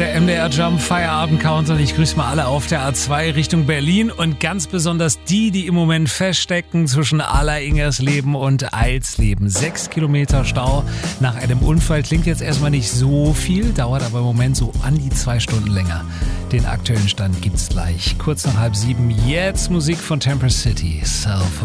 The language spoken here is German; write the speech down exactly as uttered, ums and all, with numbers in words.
der M D R Jump Feierabend Countdown. Ich grüße mal alle auf der A zwei Richtung Berlin und ganz besonders die, die im Moment feststecken zwischen Aller-Ingersleben und Eilsleben. Sechs Kilometer Stau nach einem Unfall. Klingt jetzt erstmal nicht so viel, dauert aber im Moment so an die zwei Stunden länger. Den aktuellen Stand gibt's gleich. Kurz nach halb sieben, jetzt Musik von Temper City. Self